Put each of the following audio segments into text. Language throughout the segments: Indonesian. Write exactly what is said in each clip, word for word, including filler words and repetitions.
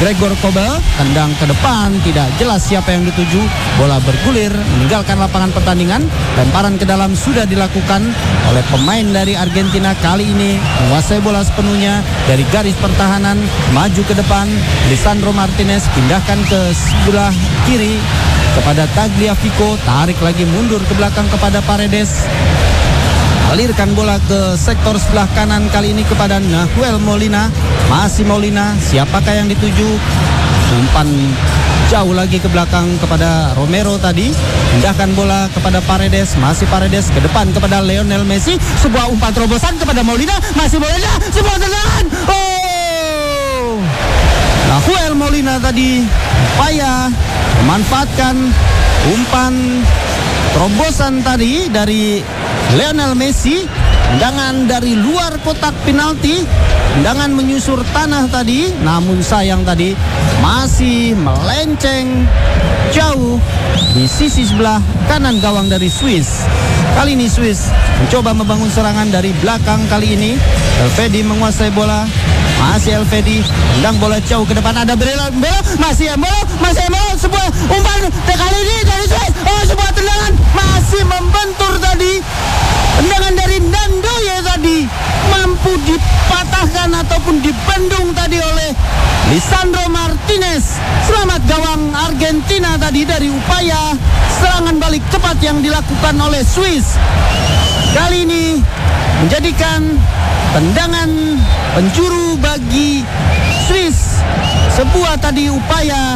Gregor Kobel, tendang ke depan, tidak jelas siapa yang dituju. Bola bergulir, meninggalkan lapangan pertandingan. Lemparan ke dalam sudah dilakukan oleh pemain dari Argentina. Kali ini menguasai bola sepenuhnya dari garis pertahanan, maju ke depan. Lisandro Martinez pindahkan ke sebelah kiri kepada Tagliafico, tarik lagi mundur ke belakang kepada Paredes. Alirkan bola ke sektor sebelah kanan, kali ini kepada Nahuel Molina. Masih Molina, siapakah yang dituju? Umpan jauh lagi ke belakang kepada Romero tadi. Pindahkan bola kepada Paredes. Masih Paredes ke depan kepada Lionel Messi. Sebuah umpan terobosan kepada Molina. Masih Molina, sebuah tendangan. Oh! Nahuel Molina tadi upaya memanfaatkan umpan terobosan tadi dari Lionel Messi. Tendangan dari luar kotak penalti, tendangan menyusur tanah tadi, namun sayang tadi masih melenceng jauh di sisi sebelah kanan gawang dari Swiss. Kali ini Swiss mencoba membangun serangan dari belakang. Kali ini Elvedi menguasai bola. Masih Elvedi, tendang bola jauh ke depan, ada Brelo, Brelo, masih Embolo, masih Embolo, sebuah umpan kali ini dari Swiss. Oh, sebuah tendangan masih membentur tadi. Tendangan dari Ndoye tadi mampu dipatahkan ataupun dibendung tadi oleh Lisandro Martinez. Selamat gawang Argentina tadi dari upaya serangan balik cepat yang dilakukan oleh Swiss. Kali ini menjadikan tendangan penjuru bagi Swiss. Sebuah tadi upaya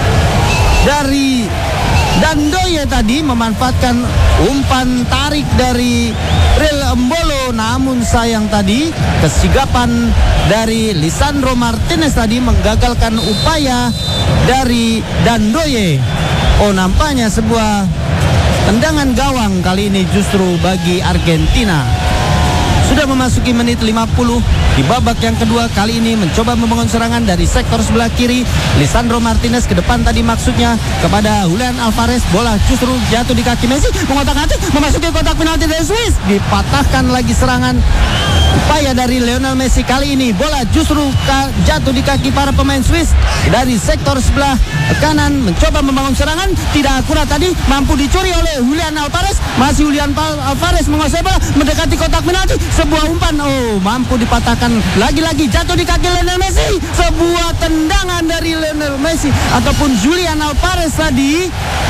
dari Ndoye tadi memanfaatkan umpan tarik dari Brel Embolo, namun sayang tadi kesigapan dari Lisandro Martinez tadi menggagalkan upaya dari Ndoye. Oh, nampaknya sebuah tendangan gawang kali ini justru bagi Argentina. Sudah memasuki menit lima puluh di babak yang kedua. Kali ini mencoba membangun serangan dari sektor sebelah kiri. Lisandro Martinez ke depan tadi maksudnya kepada Julian Alvarez. Bola justru jatuh di kaki Messi, mengotak-atik memasuki kotak penalti dari Swiss. Dipatahkan lagi serangan upaya dari Lionel Messi. Kali ini bola justru jatuh di kaki para pemain Swiss. Dari sektor sebelah kanan mencoba membangun serangan, tidak akurat tadi, mampu dicuri oleh Julian Alvarez. Masih Julian Alvarez menguasai bola, mendekati kotak penalti. Sebuah umpan, oh, mampu dipatahkan lagi-lagi, jatuh di kaki Lionel Messi. Sebuah tendangan dari Lionel Messi ataupun Julian Alvarez tadi.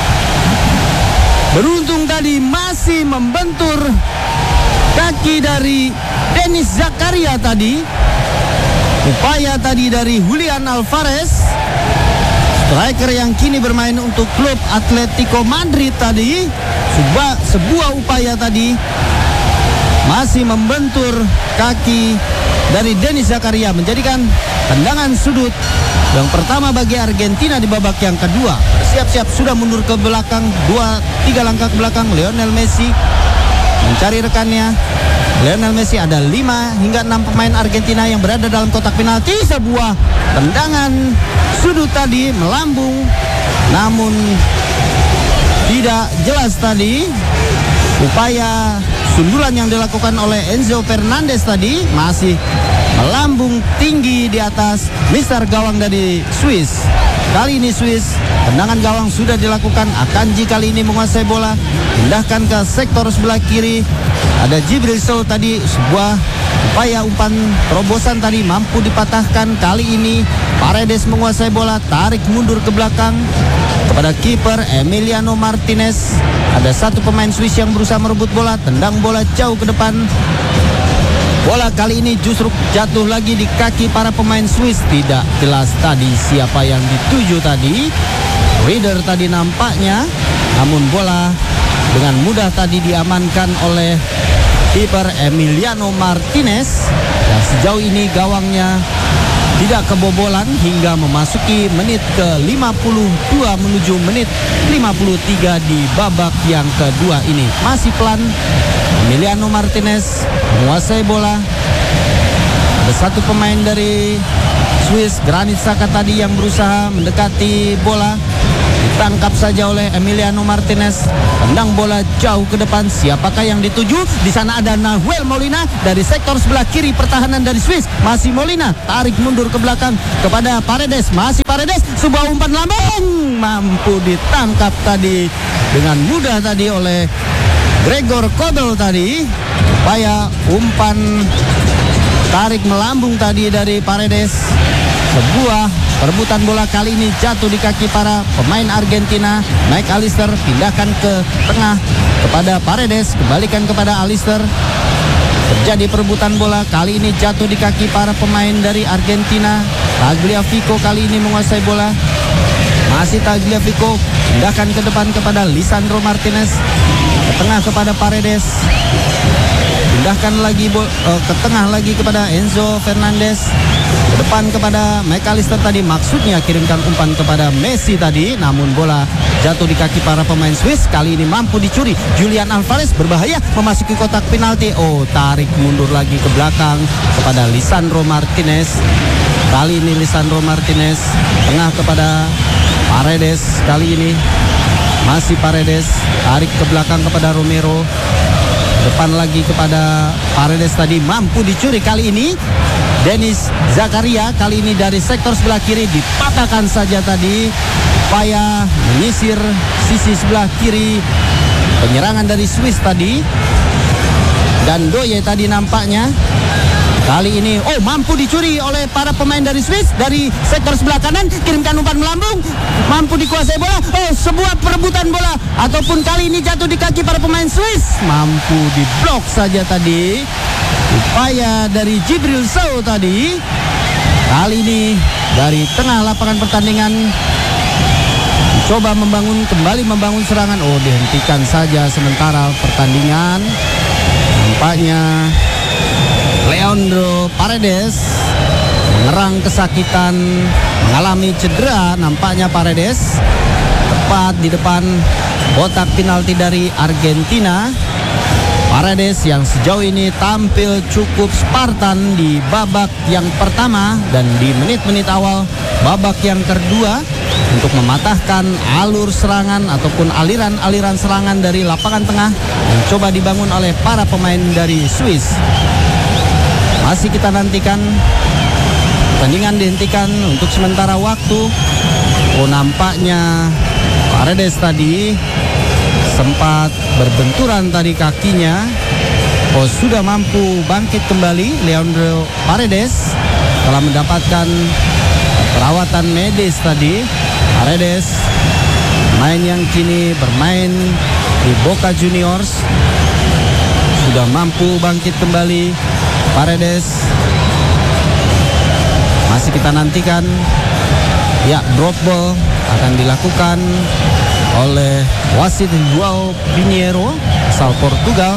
Beruntung tadi masih membentur kaki dari Denis Zakaria tadi. Upaya tadi dari Julian Alvarez, striker yang kini bermain untuk klub Atletico Madrid tadi. Sebuah, sebuah upaya tadi masih membentur kaki dari Denis Zakaria, menjadikan tendangan sudut yang pertama bagi Argentina di babak yang kedua. Siap-siap sudah mundur ke belakang, dua tiga langkah ke belakang. Lionel Messi mencari rekannya. Lionel Messi, ada lima hingga enam pemain Argentina yang berada dalam kotak penalti. Sebuah tendangan sudut tadi melambung, namun tidak jelas tadi. Upaya sundulan yang dilakukan oleh Enzo Fernandez tadi masih melambung tinggi di atas mister gawang dari Swiss. Kali ini Swiss, tendangan gawang sudah dilakukan. Akanji kali ini menguasai bola, pindahkan ke sektor sebelah kiri. Ada Jibril Sow tadi, sebuah upaya umpan terobosan tadi mampu dipatahkan. Kali ini Paredes menguasai bola, tarik mundur ke belakang kepada kiper Emiliano Martinez. Ada satu pemain Swiss yang berusaha merebut bola, tendang bola jauh ke depan. Bola kali ini justru jatuh lagi di kaki para pemain Swiss. Tidak jelas tadi siapa yang dituju tadi. Reader tadi nampaknya, namun bola dengan mudah tadi diamankan oleh kiper Emiliano Martinez. Dan sejauh ini gawangnya tidak kebobolan hingga memasuki menit ke lima puluh dua menuju menit lima puluh tiga di babak yang kedua ini. Masih pelan Emiliano Martinez menguasai bola. Ada satu pemain dari Swiss, Granit Xhaka tadi, yang berusaha mendekati bola. ditangkap saja oleh Emiliano Martinez. Tendang bola jauh ke depan. Siapakah yang dituju? Di sana ada Nahuel Molina dari sektor sebelah kiri pertahanan dari Swiss. Masih Molina, tarik mundur ke belakang kepada Paredes. Masih Paredes, sebuah umpan lambung mampu ditangkap tadi dengan mudah tadi oleh Gregor Kobel tadi. Upaya umpan tarik melambung tadi dari Paredes. Sebuah perebutan bola kali ini jatuh di kaki para pemain Argentina. Mike Alister pindahkan ke tengah kepada Paredes, kembalikan kepada Alister. Terjadi perebutan bola kali ini jatuh di kaki para pemain dari Argentina. Tagliafico kali ini menguasai bola. Masih Tagliafico, pindahkan ke depan kepada Lisandro Martinez, ke tengah kepada Paredes. Pindahkan lagi uh, ke tengah lagi kepada Enzo Fernandez. Ke depan kepada McAllister tadi, maksudnya kirimkan umpan kepada Messi tadi, namun bola jatuh di kaki para pemain Swiss. Kali ini mampu dicuri. Julian Alvarez berbahaya memasuki kotak penalti. Oh, tarik mundur lagi ke belakang kepada Lisandro Martinez. Kali ini Lisandro Martinez tengah kepada Paredes. Kali ini masih Paredes, tarik ke belakang kepada Romero. Depan lagi kepada Paredes tadi, mampu dicuri kali ini Denis Zakaria. Kali ini dari sektor sebelah kiri dipatahkan saja tadi. Upaya menyisir sisi sebelah kiri penyerangan dari Swiss tadi. Dan Doye tadi nampaknya kali ini, oh, mampu dicuri oleh para pemain dari Swiss. Dari sektor sebelah kanan, kirimkan umpan melambung, mampu dikuasai bola. Oh, sebuah perebutan bola, ataupun kali ini jatuh di kaki para pemain Swiss. Mampu diblok saja tadi. Upaya dari Djibril Sow tadi. Kali ini dari tengah lapangan pertandingan, coba membangun, kembali membangun serangan. Oh, dihentikan saja sementara pertandingan. Nampaknya Leandro Paredes mengerang kesakitan, mengalami cedera. Nampaknya Paredes tepat di depan kotak penalti dari Argentina. Paredes yang sejauh ini tampil cukup Spartan di babak yang pertama dan di menit-menit awal babak yang kedua untuk mematahkan alur serangan ataupun aliran-aliran serangan dari lapangan tengah yang coba dibangun oleh para pemain dari Swiss. Masih kita nantikan, pertandingan dihentikan untuk sementara waktu. Oh, nampaknya Paredes tadi sempat berbenturan tadi kakinya. Oh, sudah mampu bangkit kembali. Leandro Paredes telah mendapatkan perawatan medis tadi. Paredes, pemain yang kini bermain di Boca Juniors, sudah mampu bangkit kembali. Paredes masih kita nantikan. Ya, drop ball akan dilakukan oleh wasit João Pinheiro asal Portugal.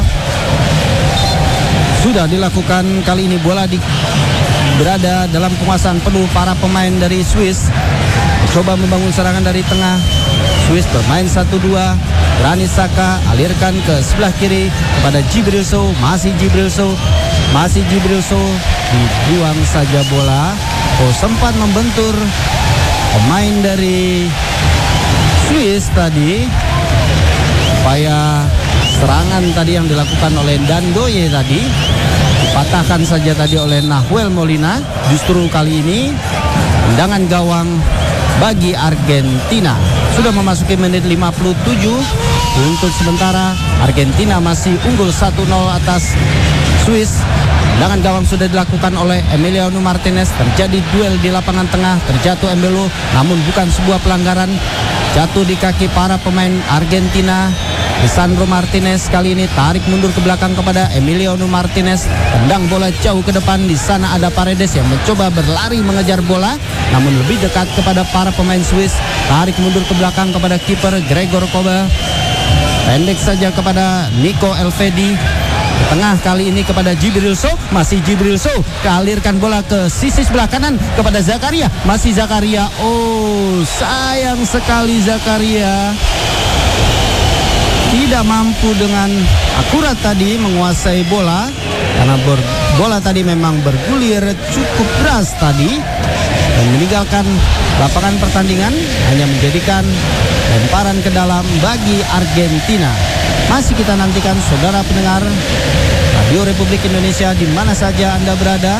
Sudah dilakukan kali ini. Bola di, berada dalam penguasaan penuh para pemain dari Swiss. Coba membangun serangan dari tengah. Swiss bermain satu dua. Granit Xhaka alirkan ke sebelah kiri kepada Djibril Sow. Masih Djibril Sow. Masih Djibril Sow. Dibuang saja bola. Oh, sempat membentur pemain dari Swiss tadi. Upaya serangan tadi yang dilakukan oleh Dandoye tadi dipatahkan saja tadi oleh Nahuel Molina. Justru kali ini tendangan gawang bagi Argentina. Sudah memasuki menit lima puluh tujuh. Untuk sementara Argentina masih unggul satu nol atas Swiss. Tendangan gawang sudah dilakukan oleh Emiliano Martinez. Terjadi duel di lapangan tengah. Terjatuh Embolo, namun bukan sebuah pelanggaran. Jatuh di kaki para pemain Argentina. Lisandro Martinez kali ini tarik mundur ke belakang kepada Emiliano Martinez. Tendang bola jauh ke depan. Di sana ada Paredes yang mencoba berlari mengejar bola, namun lebih dekat kepada para pemain Swiss. Tarik mundur ke belakang kepada kiper Gregor Kobel. Pendek saja kepada Nico Elvedi. Tengah kali ini kepada Djibril Sow. Masih Djibril Sow, kealirkan bola ke sisi sebelah kanan kepada Zakaria. Masih Zakaria. Oh, sayang sekali Zakaria tidak mampu dengan akurat tadi menguasai bola, karena ber, bola tadi memang bergulir cukup deras tadi dan meninggalkan lapangan pertandingan, hanya menjadikan lemparan ke dalam bagi Argentina. Masih kita nantikan saudara pendengar Radio Republik Indonesia di mana saja Anda berada.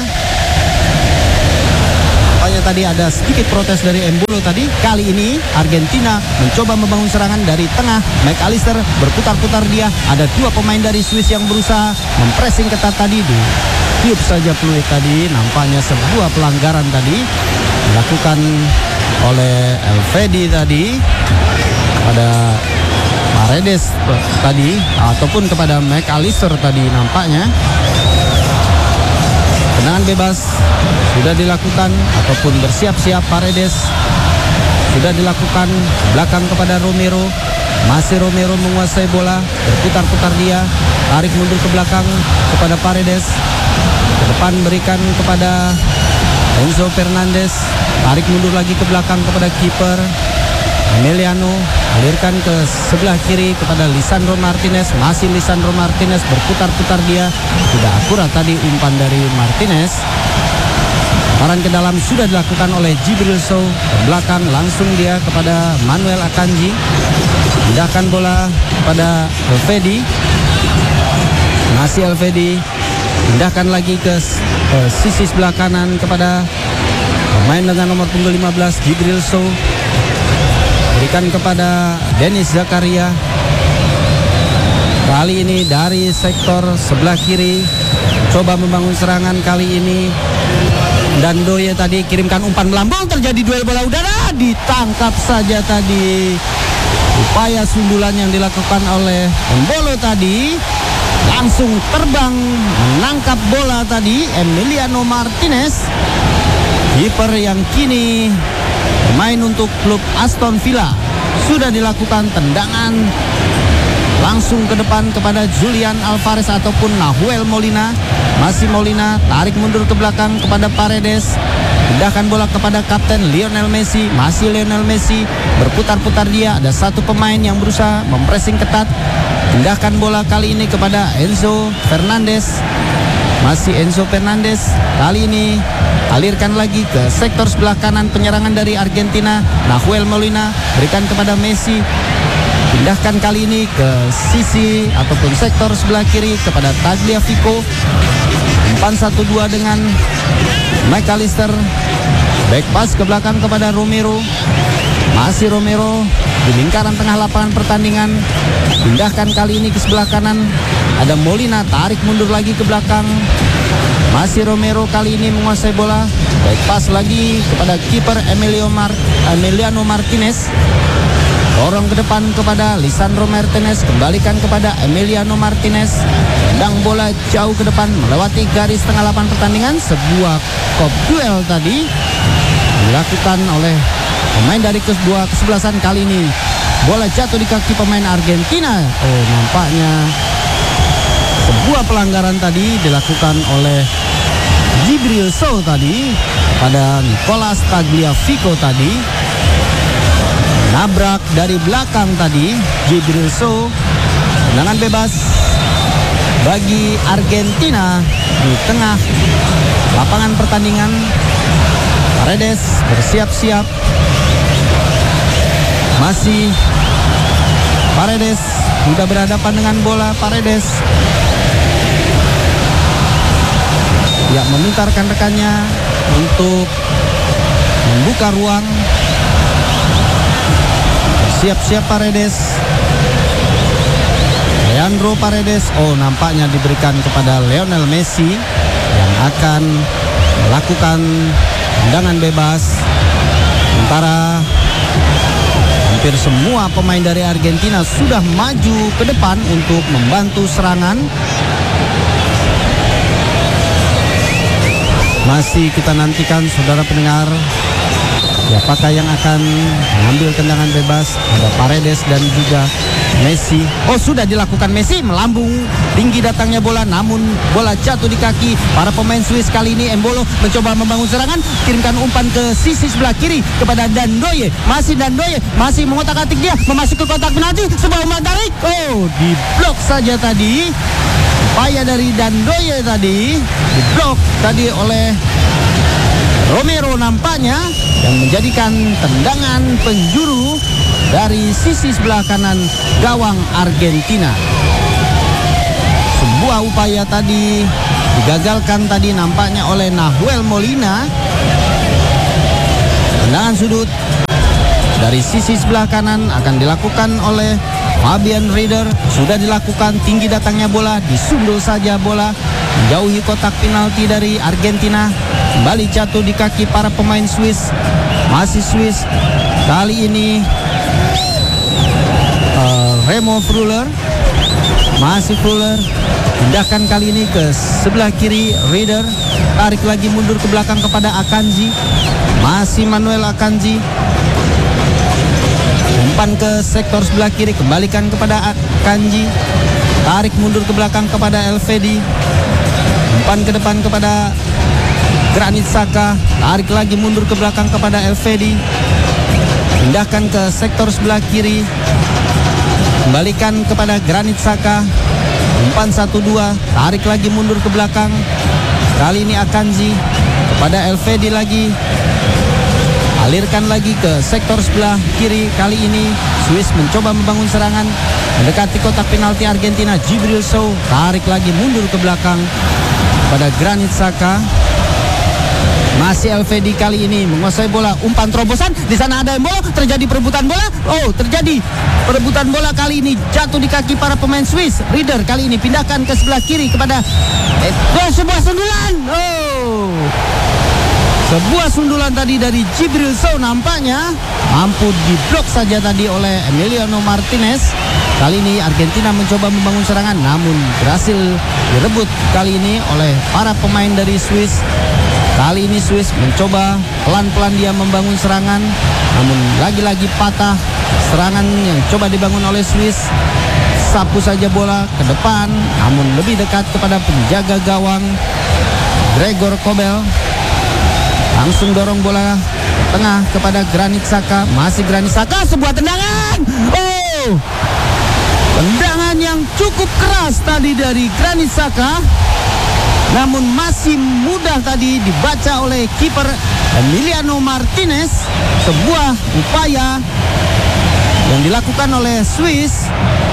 Nampaknya tadi ada sedikit protes dari Embolo tadi. Kali ini Argentina mencoba membangun serangan dari tengah. McAllister berputar-putar dia. Ada dua pemain dari Swiss yang berusaha mempressing ketat tadi. Tiup saja peluit tadi. Nampaknya sebuah pelanggaran tadi dilakukan oleh Elvedi tadi pada Paredes tadi ataupun kepada McAllister tadi nampaknya. Tendangan bebas sudah dilakukan ataupun bersiap-siap Paredes sudah dilakukan belakang kepada Romero. Masih Romero menguasai bola, berputar-putar dia, tarik mundur ke belakang kepada Paredes. Ke depan berikan kepada Enzo Fernandez, tarik mundur lagi ke belakang kepada kiper Emiliano, alirkan ke sebelah kiri kepada Lisandro Martinez. Masih Lisandro Martinez berputar-putar dia, tidak akurat tadi umpan dari Martinez. Lemparan ke dalam sudah dilakukan oleh Djibril Sow. Ke belakang langsung dia kepada Manuel Akanji. Pindahkan bola kepada Elvedi. Masih Elvedi. Pindahkan lagi ke uh, sisi sebelah kanan kepada pemain dengan nomor punggung lima belas Djibril Sow. Berikan kepada Dennis Zakaria. Kali ini dari sektor sebelah kiri. Coba membangun serangan kali ini. Dan Doye tadi kirimkan umpan melambung, terjadi duel bola udara, ditangkap saja tadi. Upaya sundulan yang dilakukan oleh Embolo tadi, langsung terbang menangkap bola tadi Emiliano Martinez, kiper yang kini bermain untuk klub Aston Villa. Sudah dilakukan tendangan langsung ke depan kepada Julian Alvarez ataupun Nahuel Molina. Masih Molina, tarik mundur ke belakang kepada Paredes. Pindahkan bola kepada Kapten Lionel Messi. Masih Lionel Messi, berputar-putar dia. Ada satu pemain yang berusaha mempressing ketat. Pindahkan bola kali ini kepada Enzo Fernandez. Masih Enzo Fernandez. Kali ini alirkan lagi ke sektor sebelah kanan penyerangan dari Argentina. Nahuel Molina, berikan kepada Messi. Pindahkan kali ini ke sisi ataupun sektor sebelah kiri kepada Tagliafico. Umpan satu dua dengan McAllister. Back pass ke belakang kepada Romero. Masih Romero di lingkaran tengah lapangan pertandingan. Pindahkan kali ini ke sebelah kanan. Ada Molina, tarik mundur lagi ke belakang. Masih Romero kali ini menguasai bola. Back pass lagi kepada kiper Emilio Mar Emiliano Martinez. Dorong ke depan kepada Lisandro Martinez. Kembalikan kepada Emiliano Martinez. Tendang bola jauh ke depan melewati garis tengah lapangan pertandingan. Sebuah kop duel tadi dilakukan oleh pemain dari kedua kesebelasan. Kali ini bola jatuh di kaki pemain Argentina. Oh, nampaknya sebuah pelanggaran tadi dilakukan oleh Djibril Sow tadi pada Nicolas Tagliafico tadi. Nabrak dari belakang tadi Djibril Sow. Tendangan bebas bagi Argentina di tengah lapangan pertandingan. Paredes bersiap-siap. Masih Paredes sudah berhadapan dengan bola. Paredes ya meminta rekan-rekannya untuk membuka ruang. Siap-siap Paredes. Leandro Paredes. Oh, nampaknya diberikan kepada Lionel Messi yang akan melakukan tendangan bebas. Sementara hampir semua pemain dari Argentina sudah maju ke depan untuk membantu serangan. Masih kita nantikan saudara pendengar, siapakah yang akan mengambil tendangan bebas? Ada Paredes dan juga Messi. Oh, sudah dilakukan Messi, melambung tinggi datangnya bola, namun bola jatuh di kaki para pemain Swiss. Kali ini Embolo mencoba membangun serangan, kirimkan umpan ke sisi sebelah kiri kepada Dandoye. Masih Dandoye, masih mengotak-atik dia, memasuki kotak penalti, sebuah umpan tarik. Oh, diblok saja tadi. Upaya dari Dandoye tadi diblok tadi oleh Romero nampaknya, yang menjadikan tendangan penjuru dari sisi sebelah kanan gawang Argentina. Sebuah upaya tadi digagalkan tadi nampaknya oleh Nahuel Molina. Tendangan sudut dari sisi sebelah kanan akan dilakukan oleh Fabian Rieder. Sudah dilakukan, tinggi datangnya bola, disundul saja bola menjauhi kotak penalti dari Argentina. Kembali jatuh di kaki para pemain Swiss. Masih Swiss. Kali ini uh, Remo Freuler. Masih Freuler. Pindahkan kali ini ke sebelah kiri Rieder. Tarik lagi mundur ke belakang kepada Akanji. Masih Manuel Akanji. Umpan ke sektor sebelah kiri, kembalikan kepada Akanji. Tarik mundur ke belakang kepada Elvedi. Umpan ke depan kepada Granit Xhaka. Tarik lagi mundur ke belakang kepada Elvedi. Pindahkan ke sektor sebelah kiri. Kembalikan kepada Granit Xhaka. Umpan satu dua. Tarik lagi mundur ke belakang. Kali ini Akanji kepada Elvedi lagi. Alirkan lagi ke sektor sebelah kiri. Kali ini Swiss mencoba membangun serangan mendekati kotak penalti Argentina. Djibril Sow tarik lagi mundur ke belakang pada Granit Xhaka. Masih Elvedi kali ini menguasai bola. Umpan terobosan, di sana ada yang bola, terjadi perebutan bola. Oh, terjadi perebutan bola kali ini jatuh di kaki para pemain Swiss. Rieder kali ini pindahkan ke sebelah kiri kepada eh, oh, sebuah sundulan. Oh. Sebuah sundulan tadi dari Djibril Sow nampaknya mampu diblok saja tadi oleh Emiliano Martinez. Kali ini Argentina mencoba membangun serangan namun berhasil direbut kali ini oleh para pemain dari Swiss. Kali ini Swiss mencoba pelan-pelan dia membangun serangan namun lagi-lagi patah serangan yang coba dibangun oleh Swiss. Sapu saja bola ke depan namun lebih dekat kepada penjaga gawang Gregor Kobel. Langsung dorong bola tengah kepada Granit Xhaka. Masih Granit Xhaka, sebuah tendangan. Oh, tendangan yang cukup keras tadi dari Granit Xhaka. Namun masih mudah tadi dibaca oleh kiper Emiliano Martinez. Sebuah upaya yang dilakukan oleh Swiss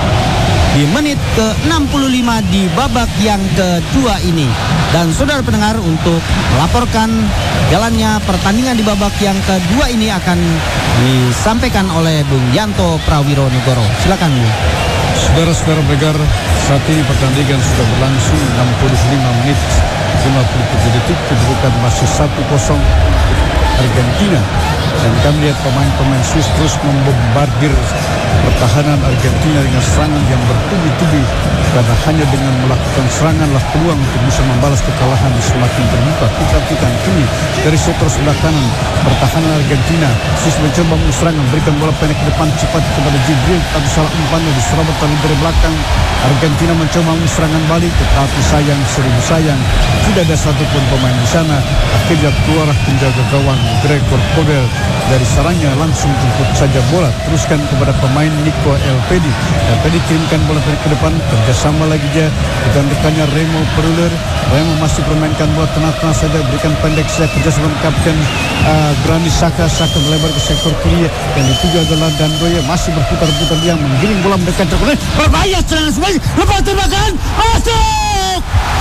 di menit ke enam puluh lima di babak yang kedua ini. Dan saudara pendengar, untuk melaporkan jalannya pertandingan di babak yang kedua ini akan disampaikan oleh Bung Yanto Prawironegoro. Silakan Bung. Saudara-saudara pendengar, saat ini pertandingan sudah berlangsung enam puluh lima menit lima puluh tujuh detik, kedudukan masih satu kosong Argentina. Dan kami lihat pemain-pemain Swiss terus membombardir pertahanan Argentina dengan serangan yang bertubi-tubi, karena hanya dengan melakukan seranganlah peluang untuk bisa membalas kekalahan semakin terbuka. Kita lihat kini dari sektor sebelah kanan pertahanan Argentina. Swiss mencoba serangan, berikan bola pendek ke depan cepat kepada Djibril, tapi salah umpannya diserobot dari belakang. Argentina mencoba serangan balik, tetapi sayang seribu sayang tidak ada satupun pemain di sana. Akhirnya keluar penjaga gawang Gregor Kobel dari sarangnya, langsung jemput saja bola, teruskan kepada pemain Nico Elvedi. Elvedi kirimkan bola ke depan, kerjasama lagi dia dengan rekannya Remo Freuler. Remo masih permainkan bola tengah-tengah saja, berikan pendek saja kerjasama dengan kapten uh, Granit Xhaka. Xhaka melebar ke sektor kiri, yang dituju adalah Dandoye, masih berputar-putar dia menggiring bola mendekat terkena berbahaya serangan sebagai lepas tembakan masuk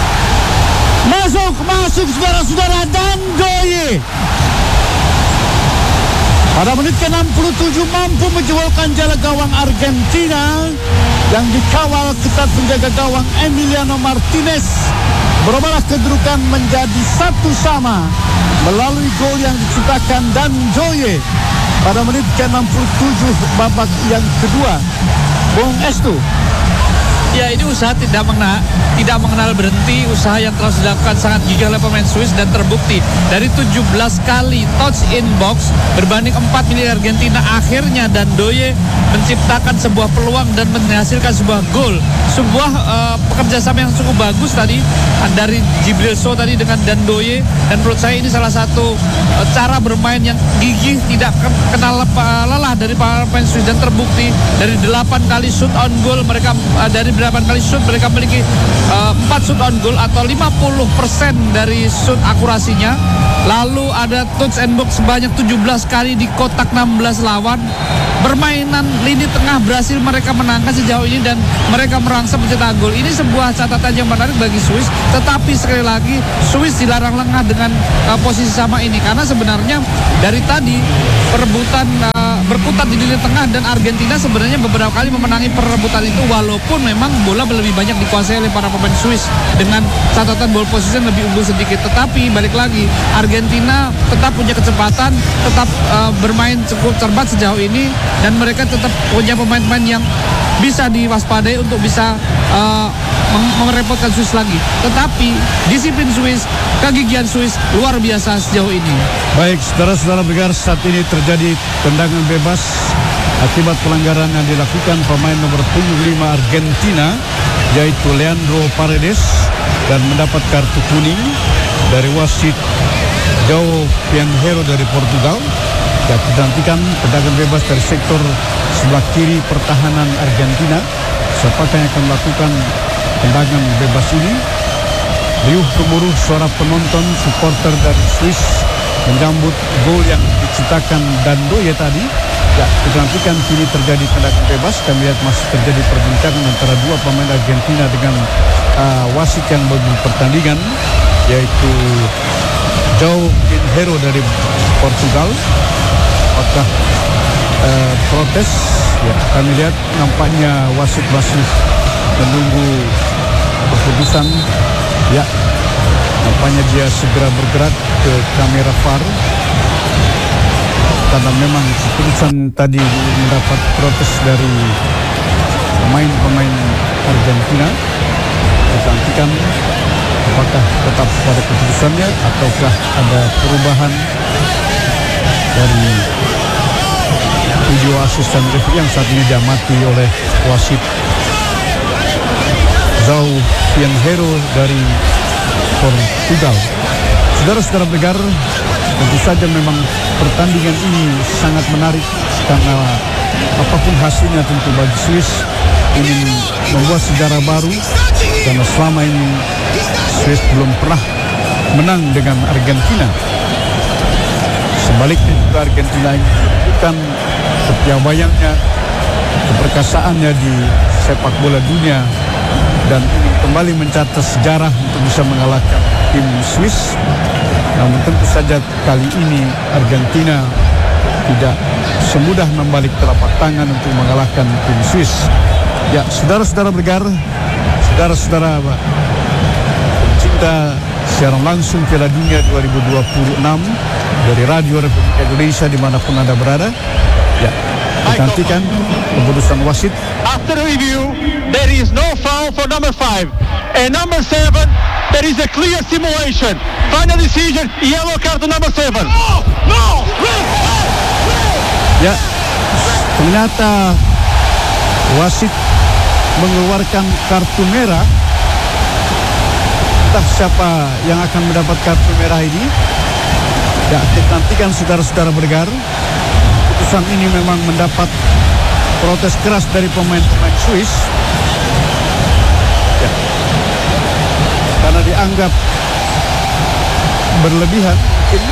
masuk masuk saudara-saudara Dandoye. Pada menit ke enam puluh tujuh mampu menjebolkan jala gawang Argentina yang dikawal ketat penjaga gawang Emiliano Martinez. Berubahlah kedudukan menjadi satu sama melalui gol yang diciptakan Dandoye pada menit ke enam puluh tujuh babak yang kedua. Bung Estu. Ya, ini usaha tidak mengenal, tidak mengenal berhenti. Usaha yang telah dilakukan sangat gigih oleh pemain Swiss dan terbukti dari tujuh belas kali touch in box berbanding empat milik Argentina. Akhirnya Dandoye menciptakan sebuah peluang dan menghasilkan sebuah gol. Sebuah uh, pekerjaan sama yang cukup bagus tadi dari Djibril Sow tadi dengan Dandoye, dan menurut saya ini salah satu uh, cara bermain yang gigih, tidak kenal lelah dari para pemain Swiss, dan terbukti dari delapan kali shoot on goal mereka uh, dari delapan kali shoot, mereka memiliki uh, empat shoot on goal atau lima puluh persen dari shoot akurasinya. Lalu ada touch and box sebanyak tujuh belas kali di kotak enam belas lawan. Permainan lini tengah berhasil mereka menangkan sejauh ini dan mereka merangsek mencetak gol. Ini sebuah catatan yang menarik bagi Swiss. Tetapi sekali lagi Swiss dilarang lengah dengan uh, posisi sama ini, karena sebenarnya dari tadi perebutan uh, berkutat di lini tengah dan Argentina sebenarnya beberapa kali memenangi perebutan itu, walaupun memang bola lebih banyak dikuasai oleh para pemain Swiss dengan catatan ball position lebih unggul sedikit. Tetapi balik lagi Argentina tetap punya kecepatan, tetap uh, bermain cukup cermat sejauh ini, dan mereka tetap punya pemain-pemain yang bisa diwaspadai untuk bisa uh, merepotkan Swiss lagi. Tetapi disiplin Swiss, kegigihan Swiss luar biasa sejauh ini. Baik, saudara-saudara pendengar, saat ini terjadi tendangan bebas akibat pelanggaran yang dilakukan pemain nomor punggung lima Argentina, yaitu Leandro Paredes, dan mendapat kartu kuning dari wasit João Pinheiro dari Portugal. Ya, kita nantikan tendangan bebas dari sektor sebelah kiri pertahanan Argentina. Siapakah yang akan melakukan tendangan bebas ini? Riuh gemuruh suara penonton supporter dari Swiss menyambut gol yang diciptakan Dandoye tadi. Ya, kita nantikan kini terjadi tendangan bebas. Kami lihat masih terjadi perbincangan antara dua pemain Argentina dengan uh, wasit yang berpertandingan, yaitu João Pinheiro dari Portugal. Apakah uh, protes? Ya, kami lihat nampaknya wasit masih menunggu keputusan. Ya, nampaknya dia segera bergerak ke kamera V A R karena memang keputusan tadi mendapat protes dari pemain-pemain Argentina. Kita nantikan apakah tetap pada keputusannya ataukah ada perubahan dari video asisten referee yang saat ini diamati oleh wasit João Pinheiro dari Portugal. Saudara-saudara pendengar, tentu saja memang pertandingan ini sangat menarik karena apapun hasilnya tentu bagi Swiss ini membuat sejarah baru, karena selama ini Swiss belum pernah menang dengan Argentina. Sebaliknya juga Argentina ini bukan kepiawaiannya, keperkasaannya di sepak bola dunia, dan ingin kembali mencatat sejarah untuk bisa mengalahkan tim Swiss. Namun tentu saja kali ini Argentina tidak semudah membalik telapak tangan untuk mengalahkan tim Swiss. Ya, saudara-saudara pendengar, saudara-saudara pencinta siaran langsung Piala Dunia dua ribu dua puluh enam dari Radio Republik Indonesia dimanapun Anda berada. Ya, kita nantikan keputusan wasit. After review, there is no foul for number five. And number seven, there is a clear simulation. Final decision, yellow card to number seven. No! No! Ya, ternyata wasit mengeluarkan kartu merah. Entah siapa yang akan mendapat kartu merah ini. Ya, kita nantikan saudara-saudara pendengar. Keputusan ini memang mendapat protes keras dari pemain-pemain Swiss. Ya, karena dianggap berlebihan mungkin.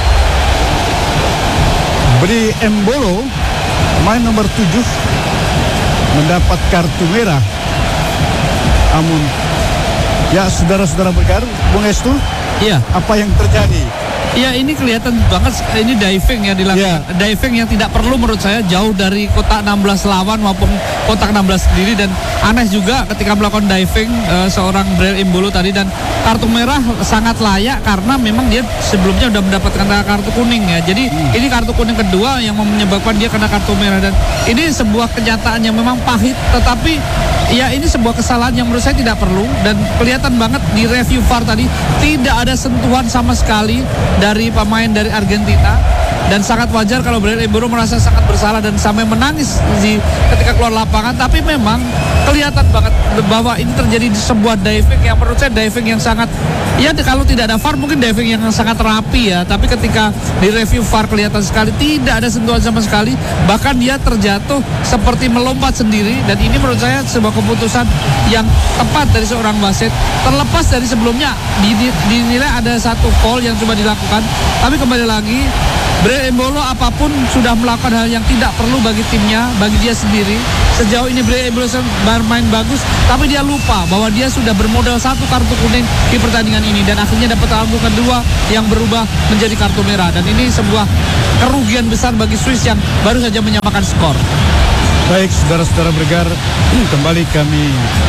Bri Embolo, pemain nomor tujuh, mendapat kartu merah. Namun, ya saudara-saudara pendengar, Bung Estu, Iya. apa yang terjadi? Ya, ini kelihatan banget, ini diving yang dilakukan. Yeah. Diving yang tidak perlu menurut saya, jauh dari kotak enam belas lawan maupun kotak enam belas sendiri. Dan aneh juga ketika melakukan diving uh, seorang Bril Embolo tadi, dan kartu merah sangat layak karena memang dia sebelumnya sudah mendapatkan kartu kuning ya. Jadi hmm. ini kartu kuning kedua yang menyebabkan dia kena kartu merah, dan ini sebuah kenyataan yang memang pahit, tetapi ya ini sebuah kesalahan yang menurut saya tidak perlu. Dan kelihatan banget di review V A R tadi tidak ada sentuhan sama sekali dari pemain dari Argentina. dan sangat wajar kalau Bryan Embolo merasa sangat bersalah dan sampai menangis di ketika keluar lapangan. Tapi memang kelihatan banget bahwa ini terjadi di sebuah diving yang menurut saya diving yang sangat, ya kalau tidak ada V A R mungkin diving yang sangat rapi ya, tapi ketika di review V A R kelihatan sekali tidak ada sentuhan sama sekali, bahkan dia terjatuh seperti melompat sendiri. Dan ini menurut saya sebuah keputusan yang tepat dari seorang wasit, terlepas dari sebelumnya dinilai ada satu foul yang coba dilakukan. Tapi kembali lagi, Bryan Embolo apapun sudah melakukan hal yang tidak perlu bagi timnya, bagi dia sendiri. Sejauh ini Bryan Embolo bermain bagus, tapi dia lupa bahwa dia sudah bermodal satu kartu kuning di pertandingan ini, dan akhirnya dapat kartu kedua yang berubah menjadi kartu merah. Dan ini sebuah kerugian besar bagi Swiss yang baru saja menyamakan skor. Baik, saudara-saudara Bergar, kembali kami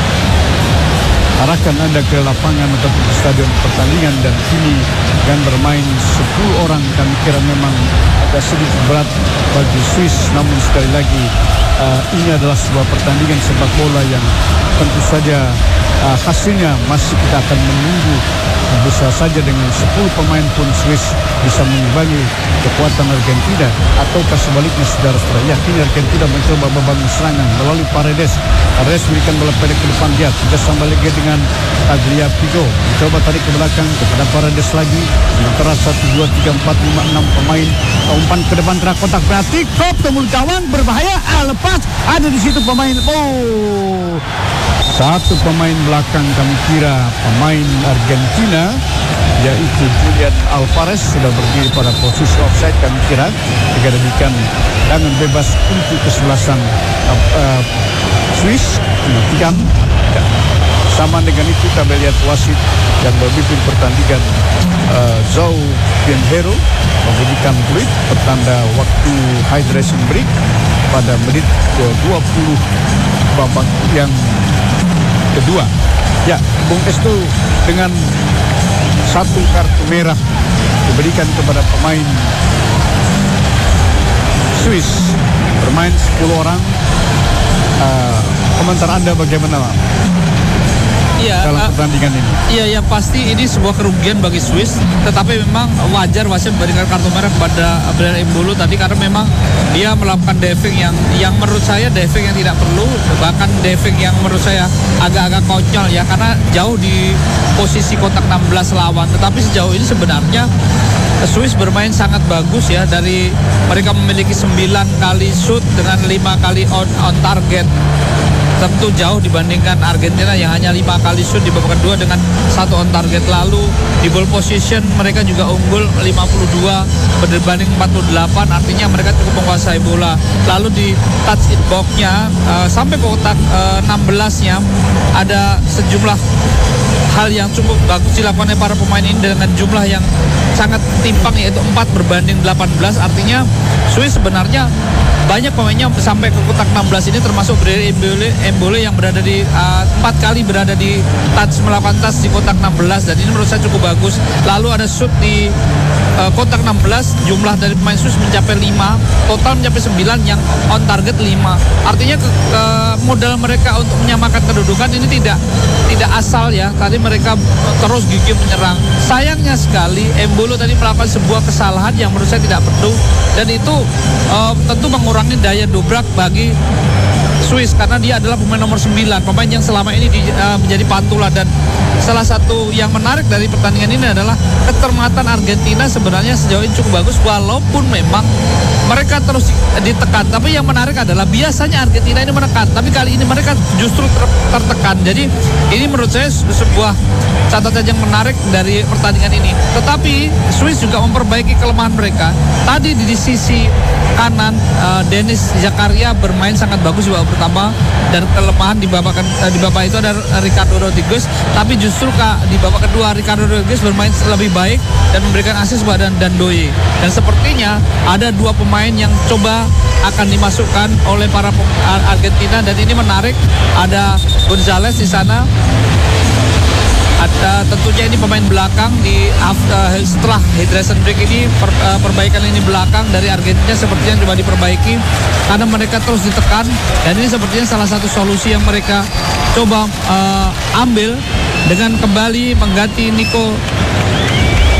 arahkan Anda ke lapangan atau ke stadion pertandingan, dan kini akan bermain sepuluh orang. Kami kira memang agak sedikit berat bagi Swiss, namun sekali lagi uh, ini adalah sebuah pertandingan sepak bola yang tentu saja uh, hasilnya masih kita akan menunggu. Bisa saja dengan sepuluh pemain pun Swiss bisa mengimbangi kekuatan Argentina, ataukah sebaliknya saudara-saudara. Ya, kini Argentina mencoba membangun serangan melalui Paredes. Paredes memberikan bola pendek ke depan dia, sudah sama lagi dengan Tagliafico, mencoba tarik ke belakang kepada Paredes lagi. Sementara satu, dua, tiga, empat, lima, enam pemain umpan ke depan tengah kotak penalti, kop tembul gawang berbahaya, ah, lepas ada di situ pemain. Oh, satu pemain belakang kami kira pemain Argentina, yaitu Julian Alvarez, sudah berdiri pada posisi offside kami kira. Jika demikian, tangan bebas untuk kesebelasan uh, uh, Swiss. Demikian ya. Sama dengan itu kami lihat wasit yang memimpin pertandingan, uh, João Pinheiro, memberikan peluit pertanda waktu hydration break pada menit ke dua puluh babak yang kedua. Ya, Bung Estu, dengan satu kartu merah diberikan kepada pemain Swiss, bermain sepuluh orang. Uh, komentar Anda bagaimana Iya, dalam uh, pertandingan ini? Iya, ya pasti ini sebuah kerugian bagi Swiss. Tetapi memang wajar wasit memberikan kartu merah kepada Bryan Embolo tadi, karena memang dia melakukan diving yang yang menurut saya diving yang tidak perlu, bahkan diving yang menurut saya agak-agak konyol ya, karena jauh di posisi kotak enam belas lawan. Tetapi sejauh ini sebenarnya Swiss bermain sangat bagus ya, dari mereka memiliki sembilan kali shoot dengan lima kali on, on target. Tentu jauh dibandingkan Argentina yang hanya lima kali shoot di babak kedua dengan satu on target. Lalu di ball position mereka juga unggul lima puluh dua berbanding empat puluh delapan, artinya mereka cukup menguasai bola. Lalu di touch in box-nya uh, sampai kotak uh, enam belas-nya ada sejumlah hal yang cukup bagus dilakukan oleh para pemain ini dengan jumlah yang sangat timpang, yaitu empat berbanding delapan belas. Artinya Swiss sebenarnya banyak pemainnya sampai ke kotak enam belas ini, termasuk Bryan Embolo yang berada di uh, empat kali berada di touch, melakukan touch di kotak enam belas, dan ini menurut saya cukup bagus. Lalu ada shoot di uh, kotak enam belas, jumlah dari pemain Swiss mencapai lima, total mencapai sembilan, yang on target lima. Artinya ke, ke modal mereka untuk menyamakan kedudukan ini tidak tidak asal ya. Tadi mereka terus gigih menyerang. Sayangnya sekali Embolo tadi melakukan sebuah kesalahan yang menurut saya tidak perlu, dan itu uh, tentu mengurangi daya dobrak bagi Swiss, karena dia adalah pemain nomor sembilan, pemain yang selama ini di, uh, menjadi pantulan. Dan salah satu yang menarik dari pertandingan ini adalah kecermatan Argentina sebenarnya sejauh ini cukup bagus, walaupun memang mereka terus ditekan. Tapi yang menarik adalah biasanya Argentina ini menekan, tapi kali ini mereka justru ter- tertekan. Jadi ini menurut saya sebuah catatan yang menarik dari pertandingan ini. Tetapi Swiss juga memperbaiki kelemahan mereka. Tadi di, di sisi kanan uh, Denis Zakaria bermain sangat bagus di babak pertama, dan kelemahan di babak uh, di babak itu ada Ricardo Rodriguez. Tapi justru kak, di babak kedua Ricardo Rodriguez bermain lebih baik dan memberikan assist kepada Dandoye. Dan sepertinya ada dua pemain yang coba akan dimasukkan oleh para Argentina, dan ini menarik. Ada Gonzalez di sana. Ada tentunya ini pemain belakang di after, setelah hydration break ini per, uh, perbaikan ini belakang dari Argentina sepertinya coba diperbaiki karena mereka terus ditekan, dan ini sepertinya salah satu solusi yang mereka coba uh, ambil dengan kembali mengganti Nico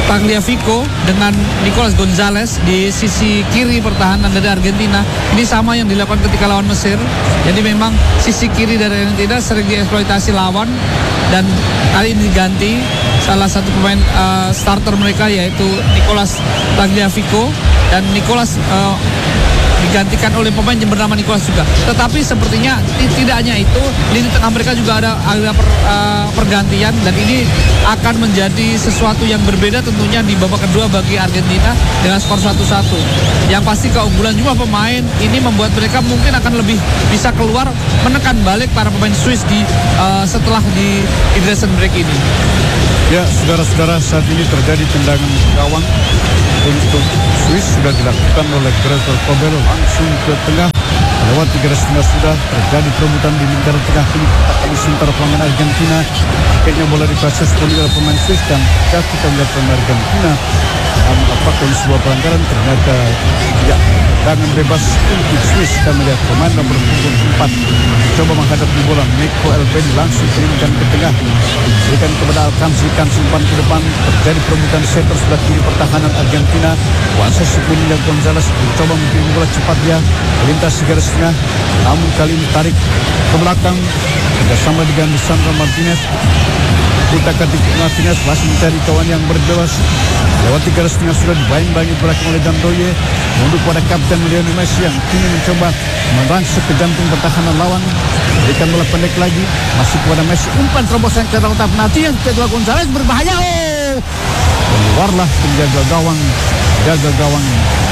Tagliafico dengan Nicolas Gonzalez di sisi kiri pertahanan dari Argentina. Ini sama yang dilakukan ketika lawan Mesir. Jadi memang sisi kiri dari Argentina sering dieksploitasi lawan, dan kali ini diganti salah satu pemain uh, starter mereka yaitu Nicolas Tagliafico, dan Nicolas uh, digantikan oleh pemain yang bernama Nicolas juga. Tetapi sepertinya tidak hanya itu, lini tengah mereka juga ada ada per, uh, pergantian, dan ini akan menjadi sesuatu yang berbeda tentunya di babak kedua bagi Argentina dengan skor satu satu. Yang pasti keunggulan jumlah pemain ini membuat mereka mungkin akan lebih bisa keluar menekan balik para pemain Swiss di uh, setelah di hydration break ini. Ya, saudara-saudara, saat ini terjadi tendangan gawang untuk Swiss sudah dilakukan oleh Gregor Kobel langsung ke tengah. Lewat tiga garis tengah sudah terjadi perebutan di lingkaran tengah kini kali sementara pemain Argentina. Akhirnya bola diproses oleh pemain Swiss, dan jika kita melihat pemain Argentina apakah ini sebuah pelanggaran, ternyata tidak. Tendangan bebas untuk Swiss. Kita melihat pemain nomor punggung empat coba menghadapi bola. Nico Elvedi langsung kirimkan ke tengah, berikan kepada Alcansi, kan simpan ke depan. Terjadi perebutan center sebelah kiri pertahanan Argentina. Kuasa Sepunia Gonzalez mencoba mengirim bola cepat, dia melintas garis tengah, namun kali ini tarik ke belakang bersama dengan Lisandro Martinez. Utak-atik Martinez masih mencari kawan yang berjelas. Lewat tiga garis tengah sudah dibayang-bayangi belakang oleh Dandoye. Mundur pada kapten Lionel Messi yang kini mencoba merangsek ke jantung pertahanan lawan. Berikan bola pendek lagi, masih kepada Messi. Umpan terobosan ke dalam tahap nanti yang kedua Gonzalez berbahaya. Oh, keluarlah penjaga gawang, jaga gawang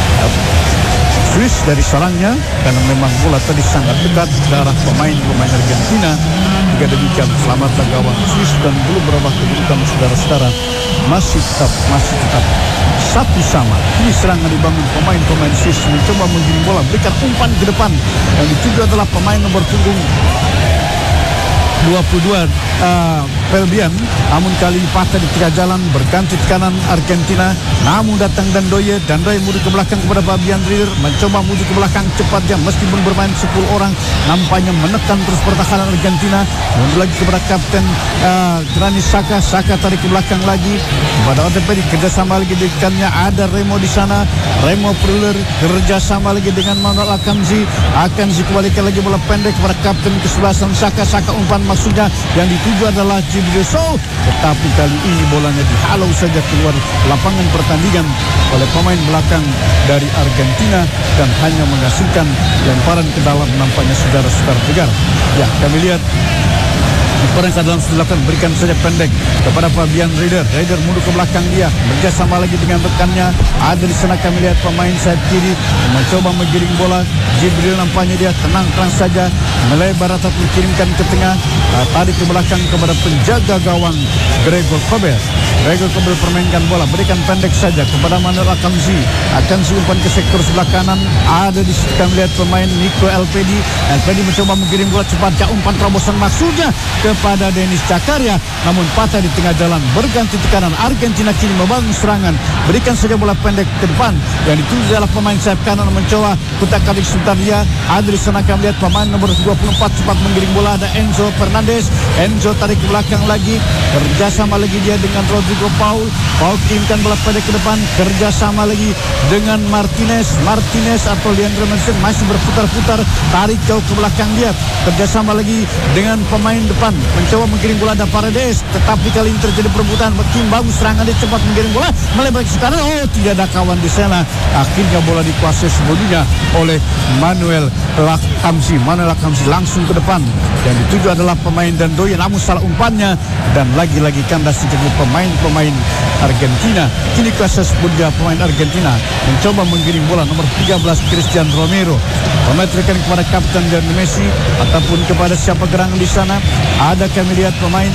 Swiss dari sarangnya, karena memang bola tadi sangat dekat ke arah pemain-pemain Argentina. Jika demikian, selamatlah gawang Swiss dan belum berubah kedudukan saudara-saudara. Masih tetap, masih tetap satu sama. Ini serangan dibangun pemain-pemain Swiss mencoba menggiring bola, berikan umpan ke depan. Yang dituju adalah pemain nomor punggung dua puluh dua uh, Pelbian, namun kali ini patah di tengah jalan, berganti ke kanan Argentina, namun datang Dandoye. Dandoye mundur ke belakang kepada Fabian Rieder, mencoba mundur ke belakang cepat dia, meskipun bermain sepuluh orang, nampaknya menekan terus pertahanan Argentina. Mundur lagi kepada kapten uh, Granit Xhaka, Xhaka tarik ke belakang lagi kepada Otepedi, kerjasama lagi dengannya ada Remo di sana, Remo Pruller kerjasama lagi dengan Manuel Akanji. Akanji kembalikan lagi bola pendek kepada kapten kesebelasan Xhaka, Xhaka umpan maksudnya yang dituju adalah Jibril Sow, tetapi kali ini bolanya dihalau saja keluar lapangan pertandingan oleh pemain belakang dari Argentina dan hanya menghasilkan lemparan ke dalam, nampaknya saudara-saudara tegar. Ya, kami lihat lemparan ke dalam sudah dilakukan, berikan saja pendek kepada Fabian Rieder. Rieder mundur ke belakang dia, bekerjasama lagi dengan rekannya. Ada di sana kami lihat pemain sayap kiri mencoba menggiring bola. Jibril nampaknya dia tenang-tenang saja melebar atau dikirimkan ke tengah, uh, tarik ke belakang kepada penjaga gawang Gregor Kobel. Gregor Kobel permainkan bola, berikan pendek saja kepada Manuel Akanji. Akanji umpan ke sektor sebelah kanan. Ada di situ kami lihat pemain Nico Elvedi. Elvedi mencoba menggiring bola cepat, umpan terobosan maksudnya kepada Denis Zakaria, namun patah di tengah jalan. Berganti tekanan Argentina kini membangun serangan, berikan saja bola pendek ke depan. Yang dituju adalah pemain sayap kanan mencoba putar kali sebentar dia. Ada di sana kami lihat pemain nomor dua puluh empat cepat menggiring bola, ada Enzo Fernandez. Enzo tarik ke belakang lagi, kerjasama lagi dia dengan Rodrigo Paul. Paul kirimkan bola pendek ke depan, kerjasama lagi dengan Martinez. Martinez atau Leandro Messi masih berputar-putar, tarik jauh ke belakang dia, kerjasama lagi dengan pemain depan, mencoba menggiring bola ada Paredes, tetapi kali ini terjadi perebutan. Makin bagus serangan dia, cepat menggiring bola, melebar ke sekarang. Oh, tidak ada kawan di sana. Akhirnya bola dikuasai sebelumnya oleh Manuel Akanji. Manuel Akanji langsung ke depan. Yang dituju adalah pemain Dandoye, namun salah umpannya, dan lagi-lagi kandas dari pemain-pemain Argentina. Kini kuasa sebelumnya pemain Argentina mencoba menggiring bola nomor tiga belas Christian Romero, memetrikan kepada kapten Lionel Messi ataupun kepada siapa gerangan di sana. Ada kami lihat pemain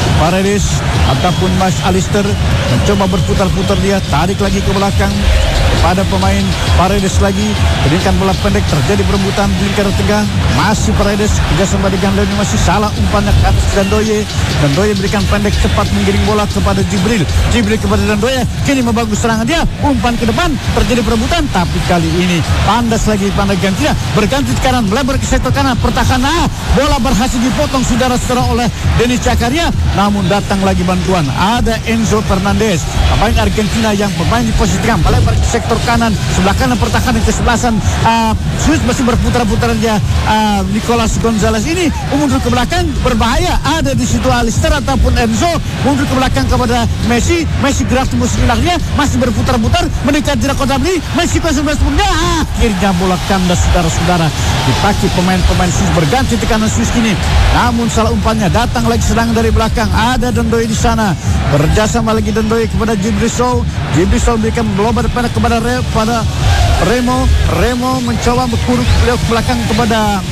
Paredes ataupun Mas Alister mencoba berputar-putar dia, tarik lagi ke belakang. kepada pemain Paredes lagi. Berikan bola pendek, terjadi perebutan di lingkar tengah. Masih Paredes kerjasama dengan Leoni, masih salah umpannya ke atas Dandoye. Dandoye berikan pendek, cepat menggiring bola kepada Jibril. Jibril kepada Dandoye, kini membagus serangan dia, umpan ke depan, terjadi perebutan, tapi kali ini pandas lagi pada Argentina, berganti ke kanan, melebar ke sektor kanan, pertahanan, bola berhasil dipotong saudara-saudara oleh Denis Zakaria, namun datang lagi bantuan, ada Enzo Fernandez, pemain Argentina yang bermain di posisi tengah, melebar ke sektor kanan, sebelah kanan pertahanan kesebelasan uh, Swiss masih berputar-putar dia, uh, Nicolas Gonzalez ini mundur ke belakang, berbahaya, ada di situ Alistair ataupun Enzo, mundur ke belakang kepada Messi, Messi gerak tembus hilangnya, masih berputar-putar, mendekat jarak kotak beli, Messi kuasa sebelas punnya, akhirnya bola kandas saudara-saudara, dipakai pemain-pemain Swiss, berganti ke kanan Swiss kini, namun salah umpannya, datang lagi serangan dari belakang, ada Dandoye di sana, kerjasama lagi Dandoye kepada Jibril Sow, Jibril Sow memberikan lobar pendek kepada Re, pada Remo, Remo mencoba berkuruk beliau ke belakang kepada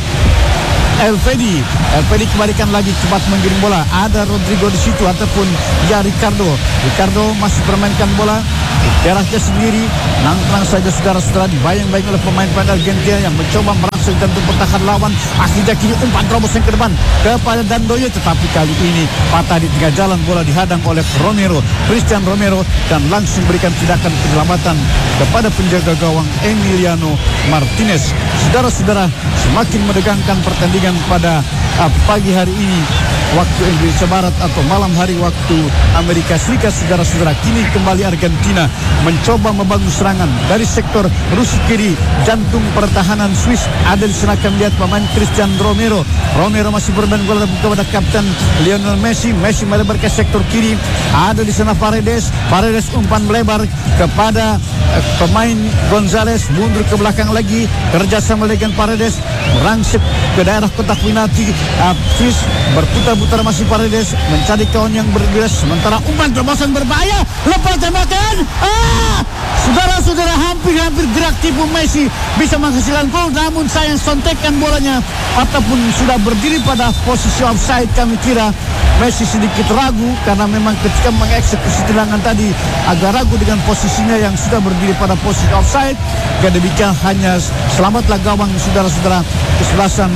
Elvedi, Elvedi kembalikan lagi, cepat menggiring bola, ada Rodrigo di situ ataupun ya Ricardo, Ricardo masih permainkan bola di daerahnya sendiri, nang-nang saja saudara-saudara, dibayang-bayang oleh pemain-pemain Argentina yang mencoba merangsek jantung pertahanan lawan, akhirnya kini umpan terobosan ke depan kepada Dandoye, tetapi kali ini patah di tengah jalan, bola dihadang oleh Romero, Christian Romero, dan langsung berikan tindakan penyelamatan kepada penjaga gawang Emiliano Martinez. Saudara-saudara, semakin menegangkan pertandingan pada uh, pagi hari ini waktu Indonesia Barat atau malam hari waktu Amerika Serikat. Saudara-saudara, kini kembali Argentina mencoba membangun serangan dari sektor rusuk kiri, jantung pertahanan Swiss ada di sana. Kami lihat pemain Christian Romero, Romero masih bermain bola kepada kapten Lionel Messi, Messi melebar ke sektor kiri, ada di sana Paredes, Paredes umpan melebar kepada uh, pemain Gonzalez, mundur ke belakang lagi, kerjasama dengan Paredes, merangsek ke daerah kotak penalti uh, Swiss, berputar-putar masih Paredes mencari kawan yang bergerak, sementara umpan terobosan berbahaya, lepas tembakan, ah, saudara-saudara, hampir-hampir gerak tipu Messi bisa menghasilkan gol, namun sayang sontekan bolanya ataupun sudah berdiri pada posisi offside. Kami kira Messi sedikit ragu karena memang ketika mengeksekusi tendangan tadi agak ragu dengan posisinya yang sudah berdiri pada posisi offside. Karena demikian hanya selamatlah gawang saudara-saudara kesebelasan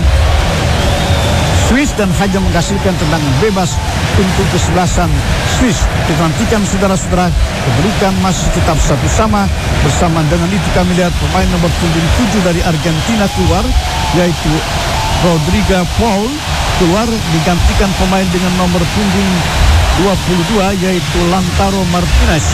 Swiss dan hanya menghasilkan tendangan bebas untuk kesebelasan Swiss. Kita nantikan saudara-saudara, kedudukan masih tetap satu sama. Bersama dengan itu kami lihat pemain nomor punggung tujuh dari Argentina keluar, yaitu Rodrigo Paul keluar, digantikan pemain dengan nomor punggung dua puluh dua yaitu Lautaro Martinez.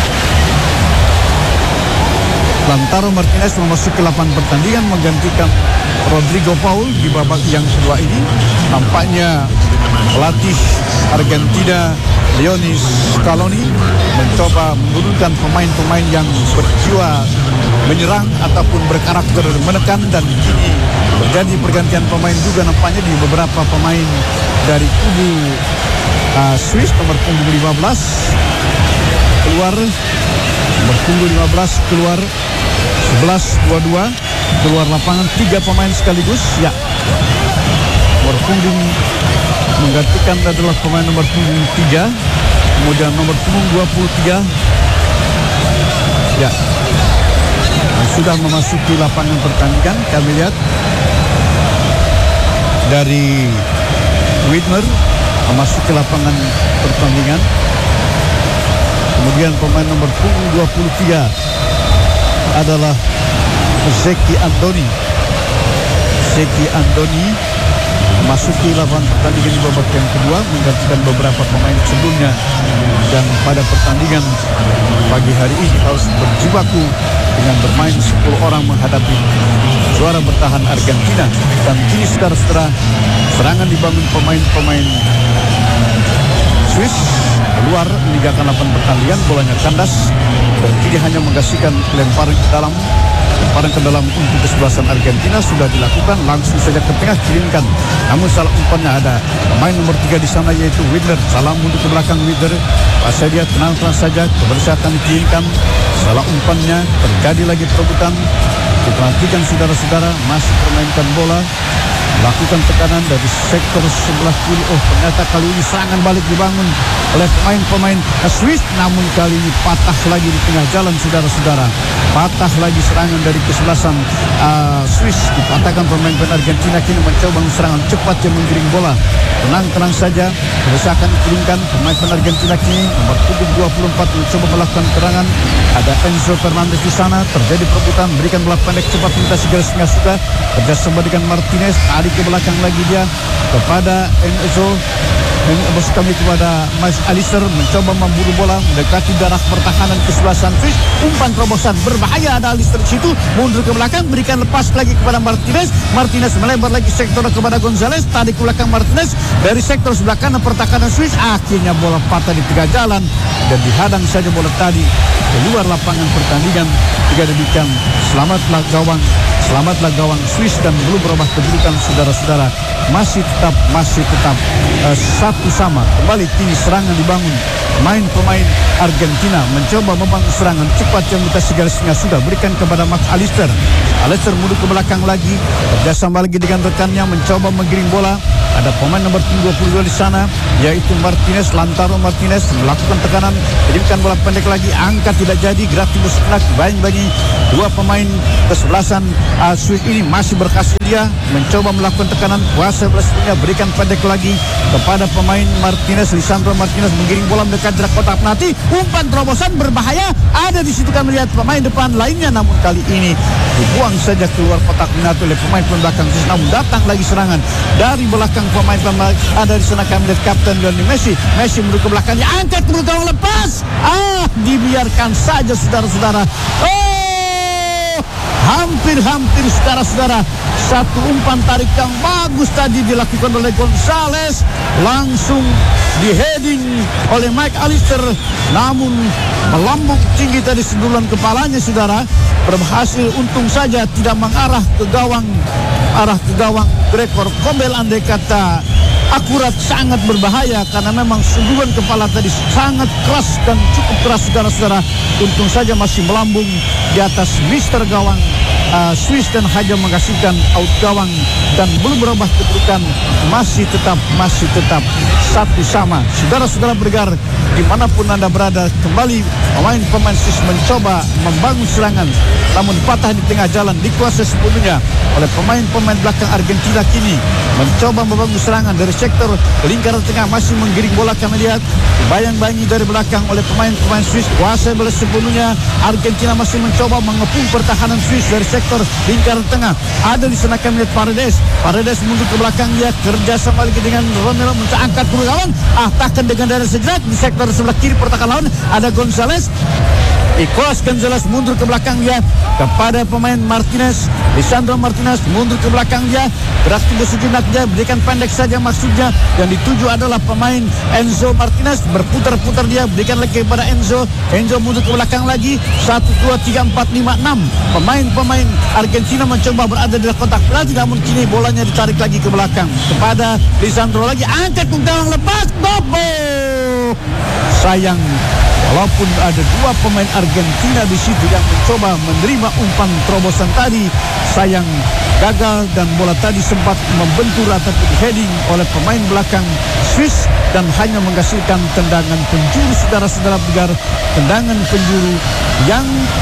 Lautaro Martinez memasuki lapangan pertandingan menggantikan Rodrigo Paul di babak yang kedua ini. Nampaknya pelatih Argentina Lionel Scaloni mencoba menurunkan pemain-pemain yang berjiwa menyerang ataupun berkarakter menekan, dan kini terjadi pergantian pemain juga nampaknya di beberapa pemain dari kubu uh, Swiss. Nomor punggung lima belas keluar, nomor punggung lima belas keluar, sebelas dua dua keluar lapangan, tiga pemain sekaligus. Ya, nomor punggung menggantikan adalah pemain nomor punggung tiga, kemudian nomor punggung dua puluh tiga ya sudah memasuki lapangan pertandingan. Kami lihat dari Widmer memasuki lapangan pertandingan. Kemudian pemain nomor punggung dua puluh tiga adalah Zeki Andoni. Zeki Andoni memasuki lapangan pertandingan di babak yang kedua, menggantikan beberapa pemain sebelumnya, dan pada pertandingan pagi hari ini harus berjibaku dengan bermain sepuluh orang menghadapi juara bertahan Argentina. Dan kini saudara-saudara, serangan dibangun pemain-pemain Swiss keluar meninggalkan lapangan pertandingan, bolanya kandas dan kini hanya menghasilkan lemparan ke dalam. Lemparan ke dalam untuk kesebelasan Argentina sudah dilakukan, langsung saja ke tengah kirimkan. Namun salah umpannya ada pemain nomor tiga di sana yaitu Widner. Salah mundur ke belakang Widner. Pasal dia tenang-tenang saja, kebersihan dikirimkan. Salah umpannya, terjadi lagi perebutan. Kita nantikan saudara-saudara, masih permainkan bola lakukan tekanan dari sektor sebelah kiri. Oh, ternyata kali ini serangan balik dibangun oleh pemain-pemain Swiss, namun kali ini patah lagi di tengah jalan, saudara-saudara. Patah lagi serangan dari kesebelasan uh, Swiss. Dipatahkan pemain-pemain Argentina kini mencoba serangan cepat yang menggiring bola. Tenang-tenang saja, terus akan dikirimkan pemain-pemain Argentina kini nomor punggung dua puluh empat mencoba melakukan serangan. Ada Enzo Fernandez di sana, terjadi perebutan, berikan bola pendek cepat minta segera setengah sudah. Kerjasama dengan Martinez, tarik ke belakang lagi dia kepada Enzo. Ini bos kami kepada Mas Alister mencoba memburu bola mendekati darah pertahanan kesebelasan Swiss. Umpan terobosan berbahaya, ada Alister di situ, mundur ke belakang, berikan lepas lagi kepada Martinez. Martinez melebar lagi sektor kepada Gonzalez, tarik ke belakang Martinez dari sektor sebelah kanan pertahanan Swiss. Akhirnya bola patah di tengah jalan dan dihadang saja bola tadi keluar lapangan pertandingan. Tiga demikian, selamatlah gawang, selamatlah gawang Swiss dan belum berubah kedudukan, saudara-saudara. Masih tetap, masih tetap uh, satu sama. Kembali kini serangan dibangun. Pemain-pemain Argentina mencoba membangun serangan cepat yang minta segala setengah sudah, berikan kepada Max Alister. Alister mundur ke belakang lagi, kerjasama lagi dengan rekannya mencoba menggiring bola. Ada pemain nomor dua puluh dua di sana, yaitu Martinez, Lautaro Martinez melakukan tekanan, kirimkan bola pendek lagi, angkat tidak jadi, gerak timbul sekenak, baik bagi dua pemain kesebelasan uh, Swiss ini masih berhasil dia mencoba melakukan tekanan, kuasa belasnya, berikan pendek lagi kepada pemain Martinez, Lisandro Martinez menggiring bola mendekat jarak kotak penalti, umpan terobosan berbahaya, ada di situ kan melihat pemain depan lainnya, namun kali ini dibuang saja keluar kotak penalti oleh pemain belakang Swiss. Namun datang lagi serangan dari belakang pemain-pemain, ada di sana kami lihat kapten Lionel Messi. Messi menurut ke belakangnya, angkat menurut gawang lepas. Ah, dibiarkan saja, saudara-saudara. Oh, hampir-hampir, saudara-saudara. Satu umpan tarik yang bagus tadi dilakukan oleh Gonzalez, langsung di-heading oleh Mike Alister, namun melambung tinggi tadi sendulan kepalanya, saudara. Berhasil, untung saja tidak mengarah ke gawang, arah ke gawang Gregor Kobel. Andai kata akurat, sangat berbahaya karena memang sendulan kepala tadi sangat keras dan cukup keras, saudara-saudara. Untung saja masih melambung di atas Mister Gawang uh, Swiss dan hanya menghasilkan out gawang dan belum berubah kedudukan, masih tetap masih tetap satu sama. Saudara-saudara bergar dimanapun Anda berada, kembali pemain-pemain Swiss mencoba membangun serangan, namun patah di tengah jalan, dikuasai sepenuhnya oleh pemain-pemain belakang Argentina. Kini mencoba membangun serangan dari sektor lingkaran tengah, masih menggiring bola kami lihat, bayang-bayangi dari belakang oleh pemain-pemain Swiss, kuasai bola sepenuhnya. Argentina masih mencoba mengepung pertahanan Swiss dari sektor lingkaran tengah, ada di sana kami lihat Paredes. Paredes mundur ke belakang, dia kerjasama lagi dengan Romero, mencoba angkat ke gawang, ah takkan dengan darah sejenak di sektor sebelah kiri pertahanan lawan, ada Gonzalez. Ikhlas Gonzalez mundur ke belakang dia kepada pemain Martinez, Lisandro Martinez mundur ke belakang dia, gerak timbul sejenak dia, berikan pendek saja maksudnya, yang dituju adalah pemain Enzo Martinez, berputar-putar dia, berikan lagi kepada Enzo. Enzo mundur ke belakang lagi, satu, dua, tiga, empat, lima, enam pemain-pemain Argentina mencoba berada di kotak penalti, namun kini bolanya ditarik lagi ke belakang kepada Lisandro lagi, angkat ke gawang lepas, double. Sayang, walaupun ada dua pemain Argentina di situ yang mencoba menerima umpan terobosan tadi, sayang gagal dan bola tadi sempat membentur atau heading oleh pemain belakang Swiss dan hanya menghasilkan tendangan penjuru, saudara-saudara bergar, tendangan penjuru yang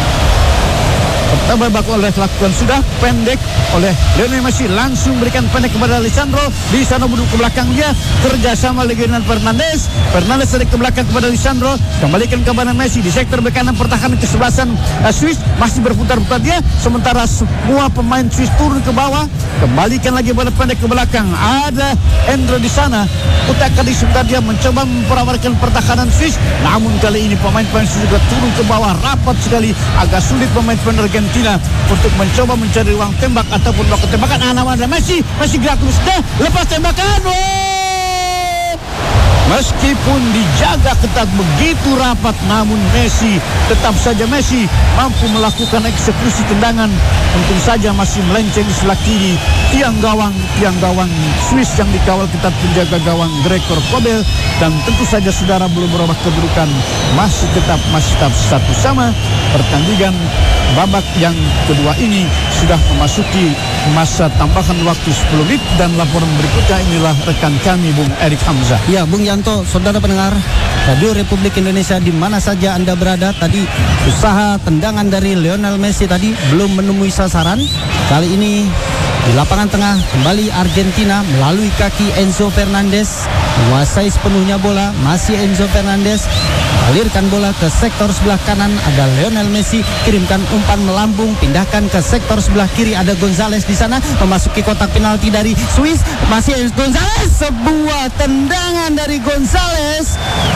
pertama bakal oleh lakukan sudah pendek oleh Lionel Messi, langsung berikan pendek kepada Lisandro. Di sana mundur ke belakang dia, kerjasama lagi dengan Fernandez. Fernandez tarik ke belakang kepada Lisandro, kembalikan kepada Messi di sektor kanan pertahanan kesebelasan uh, Swiss, masih berputar-putar dia, sementara semua pemain Swiss turun ke bawah, kembalikan lagi bola pendek ke belakang. Ada Endro di sana, utak kali sebentar dia mencoba memperawarkan pertahanan Swiss, namun kali ini pemain-pemain Swiss juga turun ke bawah rapat sekali, agak sulit pemain-pemain Argentina untuk mencoba mencari ruang tembak ataupun melakukan tembakan. Anak ada Messi, masih gerak terus dah, lepas tembakan. Oh! Meskipun dijaga ketat begitu rapat, namun Messi, tetap saja Messi mampu melakukan eksekusi tendangan. Untung saja masih melenceng di sebelah kiri tiang gawang, tiang gawang Swiss yang dikawal ketat penjaga gawang Gregor Kobel. Dan tentu saja saudara belum merubah kedudukan, masih tetap masih tetap satu sama. Pertandingan babak yang kedua ini sudah memasuki masa tambahan waktu sepuluh menit, dan laporan berikutnya inilah rekan kami Bung Erik Hamzah. Ya, Bung Yanto, saudara pendengar Radio Republik Indonesia di mana saja Anda berada, tadi usaha tendangan dari Lionel Messi tadi belum menemui sasaran. Kali ini di lapangan tengah kembali Argentina melalui kaki Enzo Fernandez, menguasai sepenuhnya bola. Masih Enzo Fernandez alirkan bola ke sektor sebelah kanan, ada Lionel Messi, kirimkan umpan melambung, pindahkan ke sektor sebelah kiri, ada Gonzalez di sana, memasuki kotak penalti dari Swiss. Masih Gonzalez, sebuah tendangan dari Gonzalez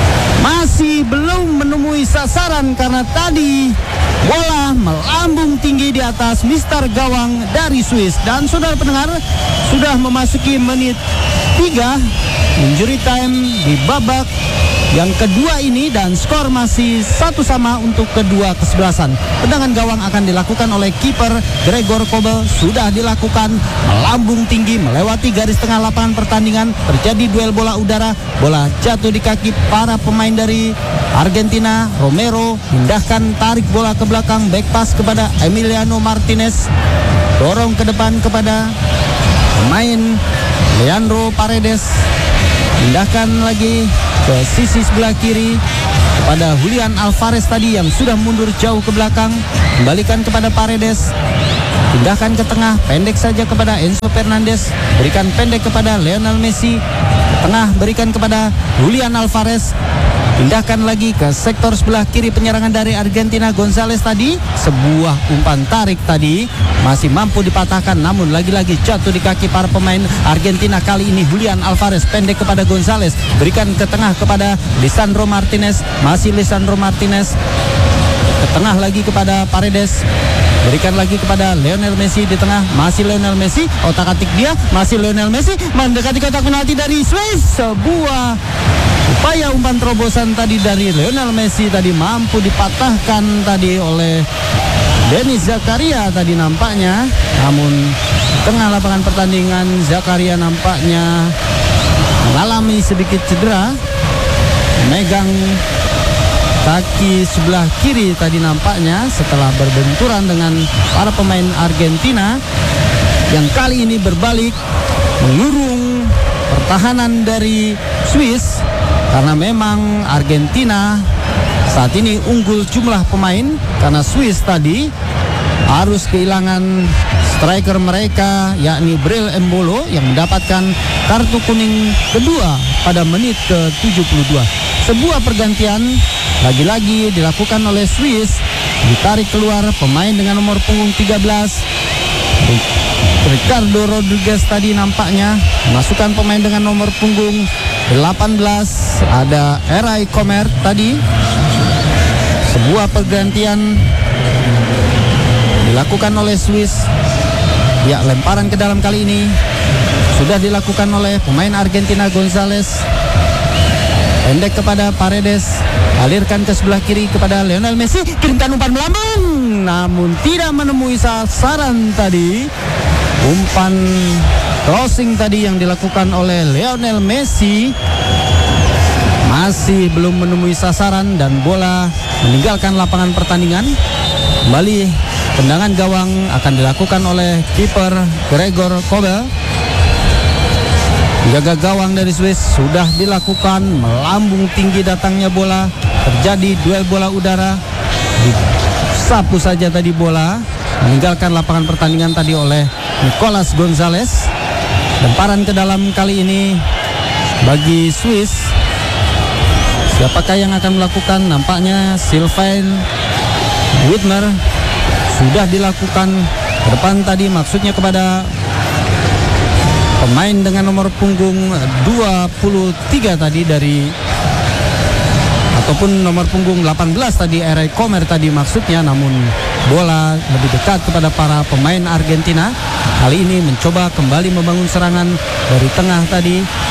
masih belum menemui sasaran karena tadi bola melambung tinggi di atas mister gawang dari Swiss. Dan saudara pendengar, sudah memasuki menit tiga injury time di babak yang kedua ini, dan skor masih satu sama untuk kedua kesebelasan. Tendangan gawang akan dilakukan oleh kiper Gregor Kobel, sudah dilakukan melambung tinggi melewati garis tengah lapangan pertandingan. Terjadi duel bola udara, bola jatuh di kaki para pemain dari Argentina. Romero pindahkan, tarik bola ke belakang, back pass kepada Emiliano Martinez, dorong ke depan kepada pemain Leandro Paredes, pindahkan lagi ke sisi sebelah kiri kepada Julian Alvarez tadi yang sudah mundur jauh ke belakang, kembalikan kepada Paredes, pindahkan ke tengah, pendek saja kepada Enzo Fernandez, berikan pendek kepada Lionel Messi, ke tengah berikan kepada Julian Alvarez, pindahkan lagi ke sektor sebelah kiri penyerangan dari Argentina. Gonzalez tadi, sebuah umpan tarik tadi masih mampu dipatahkan, namun lagi-lagi jatuh di kaki para pemain Argentina. Kali ini Julian Alvarez pendek kepada Gonzalez, berikan ke tengah kepada Lisandro Martinez, masih Lisandro Martinez, ke tengah lagi kepada Paredes, berikan lagi kepada Lionel Messi di tengah, masih Lionel Messi, otak-atik dia, masih Lionel Messi mendekati kotak penalti dari Swiss. Sebuah upaya umpan terobosan tadi dari Lionel Messi tadi mampu dipatahkan tadi oleh Denis Zakaria tadi nampaknya. Namun tengah lapangan pertandingan Zakaria nampaknya mengalami sedikit cedera, memegang kaki sebelah kiri tadi nampaknya setelah berbenturan dengan para pemain Argentina yang kali ini berbalik mengurung pertahanan dari Swiss, karena memang Argentina saat ini unggul jumlah pemain karena Swiss tadi harus kehilangan striker mereka yakni Bril Embolo yang mendapatkan kartu kuning kedua pada menit ke tujuh puluh dua. Sebuah pergantian lagi-lagi dilakukan oleh Swiss, ditarik keluar pemain dengan nomor punggung tiga belas Ricardo Rodriguez tadi nampaknya, masukkan pemain dengan nomor punggung delapan belas ada Eray Comer tadi. Sebuah pergantian dilakukan oleh Swiss. Ya, lemparan ke dalam kali ini sudah dilakukan oleh pemain Argentina Gonzalez, pendek kepada Paredes, alirkan ke sebelah kiri kepada Lionel Messi, kirimkan umpan melambung namun tidak menemui sasaran tadi. Umpan crossing tadi yang dilakukan oleh Lionel Messi masih belum menemui sasaran dan bola meninggalkan lapangan pertandingan. Kembali tendangan gawang akan dilakukan oleh kiper Gregor Kobel. Jaga gawang dari Swiss sudah dilakukan, melambung tinggi datangnya bola, terjadi duel bola udara, disapu saja tadi bola, meninggalkan lapangan pertandingan tadi oleh Nicolas Gonzalez. Lemparan ke dalam kali ini bagi Swiss. Siapakah yang akan melakukan? Nampaknya Sylvain Widmer sudah dilakukan ke depan tadi, maksudnya kepada pemain dengan nomor punggung dua puluh tiga tadi dari, ataupun nomor punggung delapan belas tadi, Eray Comer tadi maksudnya. Namun bola lebih dekat kepada para pemain Argentina. Kali ini mencoba kembali membangun serangan dari tengah tadi.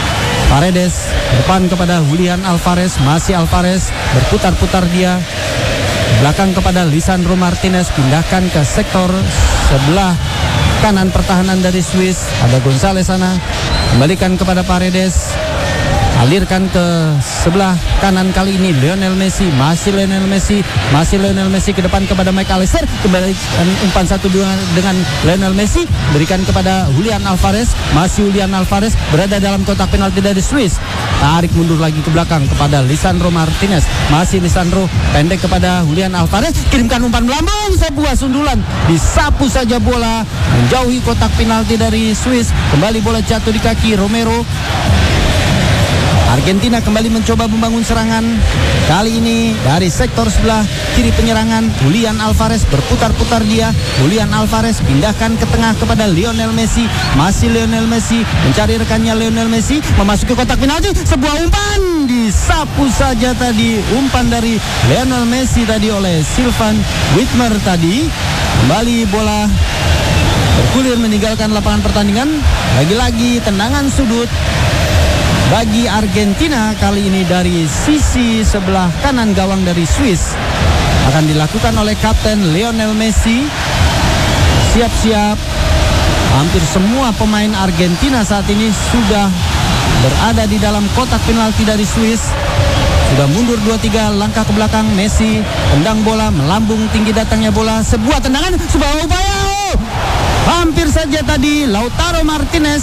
Paredes depan kepada Julian Alvarez, masih Alvarez berputar-putar dia belakang kepada Lisandro Martinez, pindahkan ke sektor sebelah kanan pertahanan dari Swiss. Ada Gonzalez sana, kembalikan kepada Paredes, alirkan ke sebelah kanan kali ini Lionel Messi, masih Lionel Messi, masih Lionel Messi ke depan kepada Mike Allister, kembali umpan satu dua dengan Lionel Messi, berikan kepada Julian Alvarez, masih Julian Alvarez berada dalam kotak penalti dari Swiss, tarik mundur lagi ke belakang kepada Lisandro Martinez, masih Lisandro pendek kepada Julian Alvarez, kirimkan umpan melambung, sebuah sundulan, disapu saja bola menjauhi kotak penalti dari Swiss. Kembali bola jatuh di kaki Romero. Argentina kembali mencoba membangun serangan. Kali ini dari sektor sebelah kiri penyerangan, Julian Alvarez berputar-putar dia. Julian Alvarez pindahkan ke tengah kepada Lionel Messi. Masih Lionel Messi mencari rekannya Lionel Messi, memasuki kotak penalti. Sebuah umpan disapu saja tadi, umpan dari Lionel Messi tadi oleh Sylvain Widmer tadi. Kembali bola bergulir meninggalkan lapangan pertandingan. Lagi-lagi tendangan sudut bagi Argentina, kali ini dari sisi sebelah kanan gawang dari Swiss, akan dilakukan oleh Kapten Lionel Messi. Siap-siap, hampir semua pemain Argentina saat ini sudah berada di dalam kotak penalti dari Swiss. Sudah mundur dua tiga langkah ke belakang. Messi tendang bola, melambung tinggi datangnya bola, sebuah tendangan, sebuah upaya, oh! Hampir saja tadi Lautaro Martinez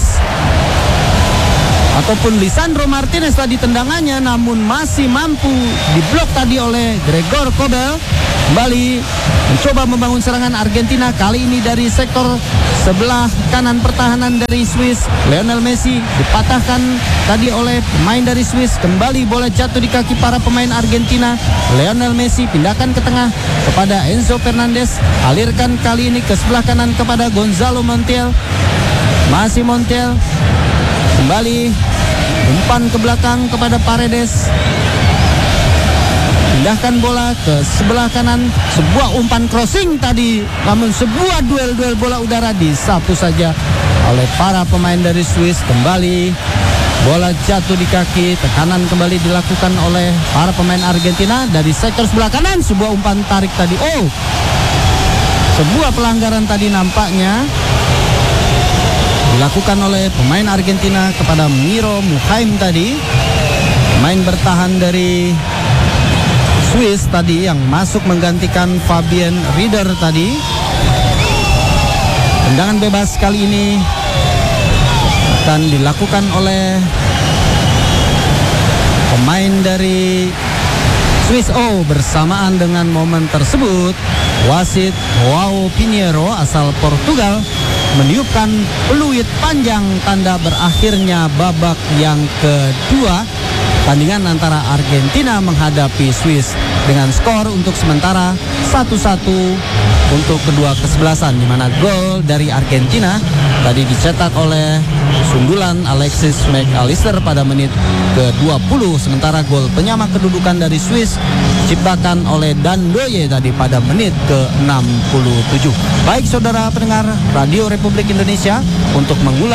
ataupun Lisandro Martinez tadi tendangannya, namun masih mampu diblok tadi oleh Gregor Kobel. Kembali mencoba membangun serangan Argentina, kali ini dari sektor sebelah kanan pertahanan dari Swiss. Lionel Messi dipatahkan tadi oleh pemain dari Swiss. Kembali bola jatuh di kaki para pemain Argentina. Lionel Messi pindahkan ke tengah kepada Enzo Fernandez, alirkan kali ini ke sebelah kanan kepada Gonzalo Montiel. Masih Montiel, kembali umpan ke belakang kepada Paredes, pindahkan bola ke sebelah kanan, sebuah umpan crossing tadi, namun sebuah duel-duel bola udara disapu saja oleh para pemain dari Swiss. Kembali bola jatuh di kaki, tekanan kembali dilakukan oleh para pemain Argentina dari sektor sebelah kanan. Sebuah umpan tarik tadi, oh, sebuah pelanggaran tadi nampaknya dilakukan oleh pemain Argentina kepada Miro Muhaim tadi, pemain bertahan dari Swiss tadi yang masuk menggantikan Fabian Rieder tadi. Tendangan bebas kali ini akan dilakukan oleh pemain dari Swiss. Oh, bersamaan dengan momen tersebut, wasit Joao Pinheiro asal Portugal meniupkan peluit panjang tanda berakhirnya babak yang kedua tandingan antara Argentina menghadapi Swiss dengan skor untuk sementara satu satu untuk kedua kesebelasan, di mana gol dari Argentina tadi dicetak oleh sundulan Alexis Mac Allister pada menit ke dua puluh, sementara gol penyama kedudukan dari Swiss diciptakan oleh Dandoye tadi pada menit ke enam puluh tujuh. Baik saudara pendengar Radio Republik Indonesia, untuk mengulang